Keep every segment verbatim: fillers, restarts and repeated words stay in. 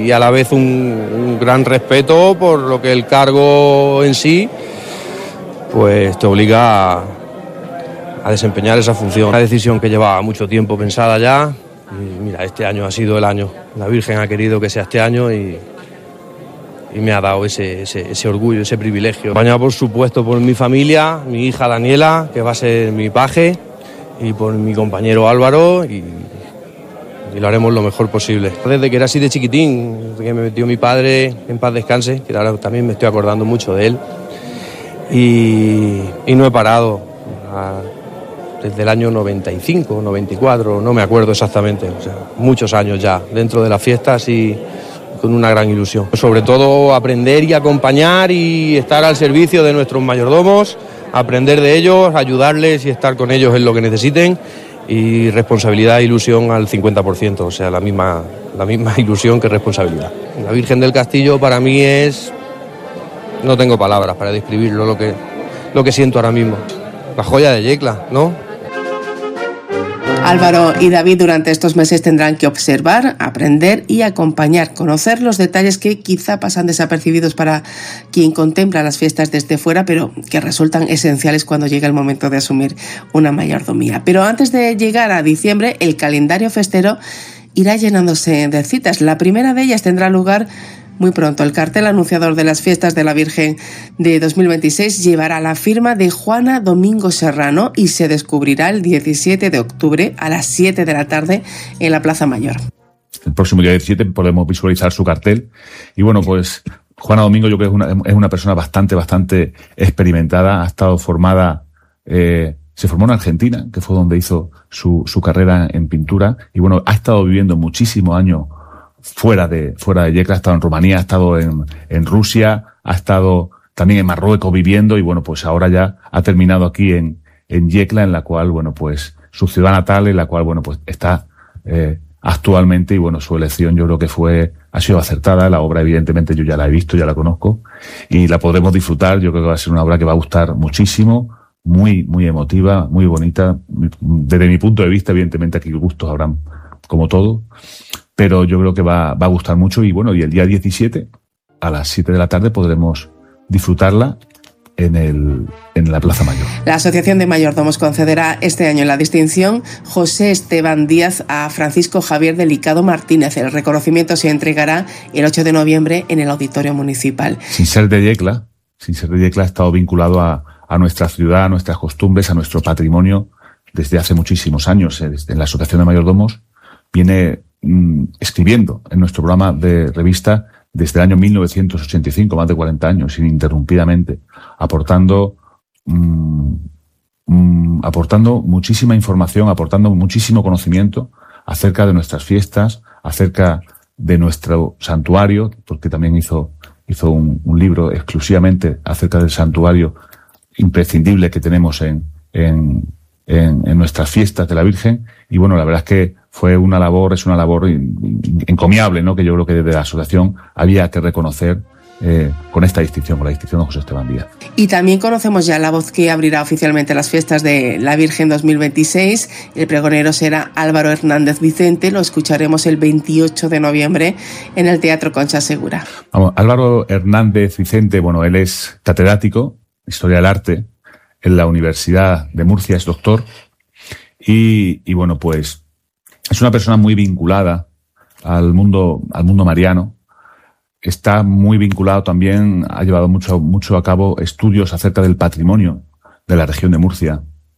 y a la vez un, un gran respeto por lo que el cargo en sí pues te obliga a, a desempeñar esa función. Una decisión que llevaba mucho tiempo pensada ya y mira, este año ha sido el año. La Virgen ha querido que sea este año y, y me ha dado ese, ese, ese orgullo, ese privilegio. Acompañado por supuesto por mi familia, mi hija Daniela, que va a ser mi paje, y por mi compañero Álvaro y, y lo haremos lo mejor posible. Desde que era así de chiquitín, desde que me metió mi padre, en paz descanse, que ahora también me estoy acordando mucho de él, y, y no he parado a, desde el año noventa y cinco, noventa y cuatro, no me acuerdo exactamente, o sea, muchos años ya dentro de las fiestas y con una gran ilusión. Sobre todo aprender y acompañar y estar al servicio de nuestros mayordomos, aprender de ellos, ayudarles y estar con ellos en lo que necesiten, y responsabilidad e ilusión al cincuenta por ciento, o sea, la misma, la misma ilusión que responsabilidad. La Virgen del Castillo para mí es, no tengo palabras para describirlo, lo que, lo que siento ahora mismo. La joya de Yecla, ¿no? Álvaro y David durante estos meses tendrán que observar, aprender y acompañar, conocer los detalles que quizá pasan desapercibidos para quien contempla las fiestas desde fuera, pero que resultan esenciales cuando llega el momento de asumir una mayordomía. Pero antes de llegar a diciembre, el calendario festero irá llenándose de citas. La primera de ellas tendrá lugar muy pronto. El cartel anunciador de las fiestas de la Virgen de dos mil veintiséis llevará la firma de Juana Domingo Serrano y se descubrirá el diecisiete de octubre a las siete de la tarde en la Plaza Mayor. El próximo día diecisiete podemos visualizar su cartel y bueno, pues Juana Domingo yo creo que es una, es una persona bastante, bastante experimentada, ha estado formada, eh, se formó en Argentina, que fue donde hizo su, su carrera en pintura y bueno, ha estado viviendo muchísimos años fuera de fuera de Yecla, ha estado en Rumanía, ha estado en, en Rusia, ha estado también en Marruecos viviendo y bueno, pues ahora ya ha terminado aquí en, en Yecla, en la cual, bueno, pues su ciudad natal, en la cual, bueno, pues está eh, actualmente y bueno, su elección yo creo que fue, ha sido acertada. La obra evidentemente yo ya la he visto, ya la conozco y la podemos disfrutar. Yo creo que va a ser una obra que va a gustar muchísimo, muy, muy emotiva, muy bonita. Desde mi punto de vista, evidentemente aquí gustos habrán como todo, pero yo creo que va, va a gustar mucho y bueno, y el día diecisiete a las siete de la tarde podremos disfrutarla en, el, en la Plaza Mayor. La Asociación de Mayordomos concederá este año la distinción José Esteban Díaz a Francisco Javier Delicado Martínez. El reconocimiento se entregará el ocho de noviembre en el Auditorio Municipal. Sin ser de Yecla, sin ser de Yecla ha estado vinculado a, a nuestra ciudad, a nuestras costumbres, a nuestro patrimonio desde hace muchísimos años. En la Asociación de Mayordomos viene escribiendo en nuestro programa de revista desde el año mil novecientos ochenta y cinco, más de cuarenta años, ininterrumpidamente, aportando, mmm, mmm, aportando muchísima información, aportando muchísimo conocimiento acerca de nuestras fiestas, acerca de nuestro santuario, porque también hizo, hizo un, un libro exclusivamente acerca del santuario imprescindible que tenemos en, en, en, en nuestras fiestas de la Virgen. Y bueno, la verdad es que fue una labor, es una labor encomiable, ¿no? Que yo creo que desde la asociación había que reconocer eh, con esta distinción, con la distinción de José Esteban Díaz. Y también conocemos ya la voz que abrirá oficialmente las fiestas de la Virgen dos mil veintiséis. El pregonero será Álvaro Hernández Vicente. Lo escucharemos el veintiocho de noviembre en el Teatro Concha Segura. Vamos, Álvaro Hernández Vicente, bueno, él es catedrático de Historia del Arte en la Universidad de Murcia, es doctor y, y bueno, pues es una persona muy vinculada al mundo, al mundo mariano. Está muy vinculado también, ha llevado mucho, mucho a cabo estudios acerca del patrimonio de la región de Murcia.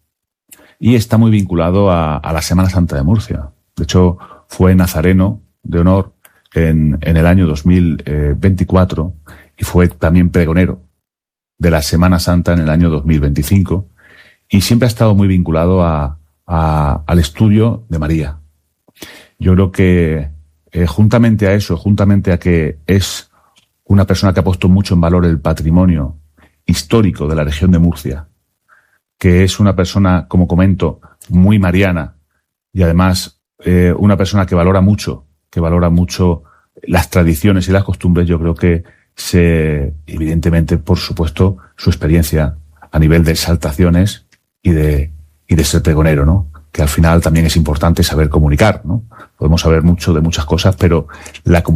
Y está muy vinculado a, a la Semana Santa de Murcia. De hecho, fue nazareno de honor en, en el año dos mil veinticuatro y fue también pregonero de la Semana Santa en el año dos mil veinticinco. Y siempre ha estado muy vinculado a, a, al estudio de María. Yo creo que eh, juntamente a eso, juntamente a que es una persona que ha puesto mucho en valor el patrimonio histórico de la región de Murcia, que es una persona, como comento, muy mariana y además eh, una persona que valora mucho, que valora mucho las tradiciones y las costumbres, yo creo que se, evidentemente, por supuesto, su experiencia a nivel de exaltaciones y de, y de ser pregonero, ¿no? Que al final también es importante saber comunicar, ¿no? Podemos saber mucho de muchas cosas, pero la comunicación